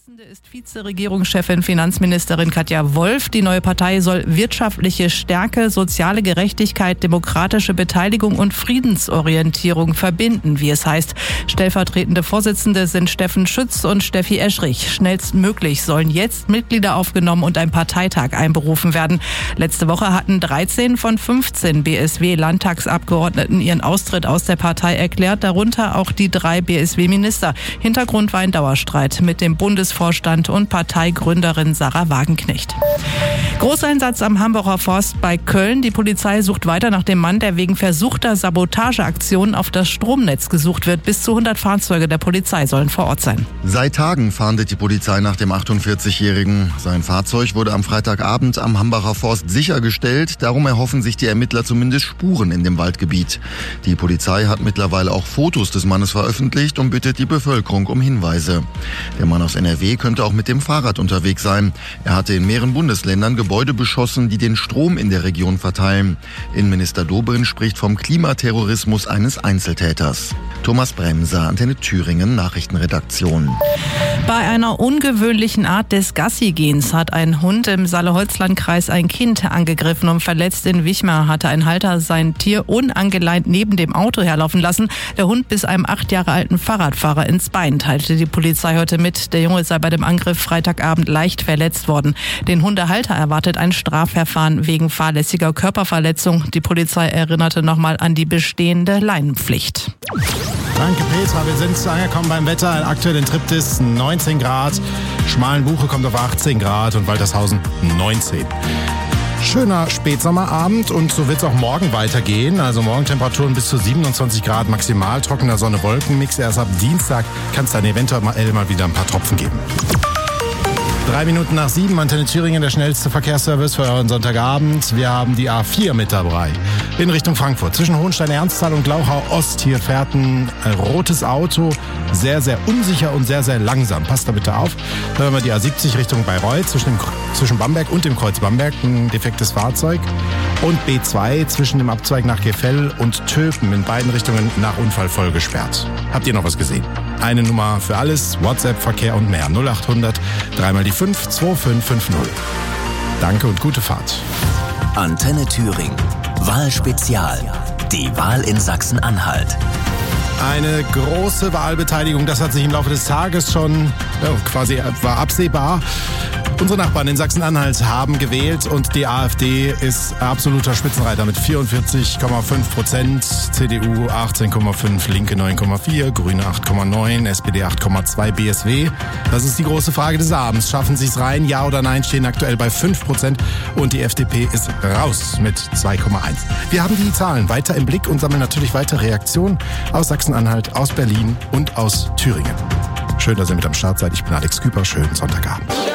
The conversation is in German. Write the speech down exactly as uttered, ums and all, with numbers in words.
Vorsitzende ist Vizeregierungschefin Finanzministerin Katja Wolf. Die neue Partei soll wirtschaftliche Stärke, soziale Gerechtigkeit, demokratische Beteiligung und Friedensorientierung verbinden, wie es heißt. Stellvertretende Vorsitzende sind Steffen Schütz und Steffi Eschrich. Schnellstmöglich sollen jetzt Mitglieder aufgenommen und ein Parteitag einberufen werden. Letzte Woche hatten dreizehn von fünfzehn B S W-Landtagsabgeordneten ihren Austritt aus der Partei erklärt, darunter auch die drei B S W-Minister. Hintergrund war ein Dauerstreit mit dem Bundesvorstand und Parteigründerin Sarah Wagenknecht. Großeinsatz am Hambacher Forst bei Köln. Die Polizei sucht weiter nach dem Mann, der wegen versuchter Sabotageaktionen auf das Stromnetz gesucht wird. Bis zu hundert Fahrzeuge der Polizei sollen vor Ort sein. Seit Tagen fahndet die Polizei nach dem achtundvierzigjährigen. Sein Fahrzeug wurde am Freitagabend am Hambacher Forst sichergestellt. Darum erhoffen sich die Ermittler zumindest Spuren in dem Waldgebiet. Die Polizei hat mittlerweile auch Fotos des Mannes veröffentlicht und bittet die Bevölkerung um Hinweise. Der Mann aus N R W könnte auch mit dem Fahrrad unterwegs sein. Er hatte in mehreren Bundesländern Gebäude beschossen, die den Strom in der Region verteilen. Innenminister Dobrindt spricht vom Klimaterrorismus eines Einzeltäters. Thomas Bremser, Antenne Thüringen, Nachrichtenredaktion. Bei einer ungewöhnlichen Art des Gassigehens hat ein Hund im Saale-Holzland-Kreis ein Kind angegriffen und verletzt. In Wichmar hatte ein Halter sein Tier unangeleint neben dem Auto herlaufen lassen. Der Hund biss einem acht Jahre alten Fahrradfahrer ins Bein, teilte die Polizei heute mit. Der Junge sei bei dem Angriff Freitagabend leicht verletzt worden. Den Hundehalter erwartet ein Strafverfahren wegen fahrlässiger Körperverletzung. Die Polizei erinnerte nochmal an die bestehende Leinenpflicht. Danke Petra, wir sind angekommen beim Wetter. Aktuell in Triptis neunzehn Grad, Schmalenbuche kommt auf achtzehn Grad und Waltershausen neunzehn. Schöner Spätsommerabend und so wird es auch morgen weitergehen. Also morgen Temperaturen bis zu siebenundzwanzig Grad maximal, trockener Sonne-Wolken-Mix. Erst ab Dienstag kann es dann eventuell mal wieder ein paar Tropfen geben. Drei Minuten nach sieben, Antenne Thüringen, der schnellste Verkehrsservice für euren Sonntagabend. Wir haben die A vier mit dabei in Richtung Frankfurt. Zwischen Hohenstein-Ernsthal und Glauchau-Ost hier fährt ein rotes Auto. Sehr, sehr unsicher und sehr, sehr langsam. Passt da bitte auf. Dann haben wir die A siebzig Richtung Bayreuth, zwischen, dem, zwischen Bamberg und dem Kreuz Bamberg, ein defektes Fahrzeug. Und B zwei zwischen dem Abzweig nach Gefell und Töpen in beiden Richtungen nach Unfall voll gesperrt. Habt ihr noch was gesehen? Eine Nummer für alles, WhatsApp, Verkehr und mehr. null acht hundert, dreimal die fünf, zwei fünf fünf null. Danke und gute Fahrt. Antenne Thüringen. Wahlspezial. Die Wahl in Sachsen-Anhalt. Eine große Wahlbeteiligung, das hat sich im Laufe des Tages schon ja, quasi war absehbar. Unsere Nachbarn in Sachsen-Anhalt haben gewählt und die AfD ist absoluter Spitzenreiter mit vierundvierzig Komma fünf Prozent, C D U achtzehn Komma fünf, Linke neun Komma vier, Grüne acht Komma neun, S P D acht Komma zwei, B S W. Das ist die große Frage des Abends. Schaffen sie es rein? Ja oder nein? Stehen aktuell bei fünf Prozent und die F D P ist raus mit zwei Komma eins. Wir haben die Zahlen weiter im Blick und sammeln natürlich weitere Reaktionen aus Sachsen-Anhalt, aus Berlin und aus Thüringen. Schön, dass ihr mit am Start seid. Ich bin Alex Küper. Schönen Sonntagabend.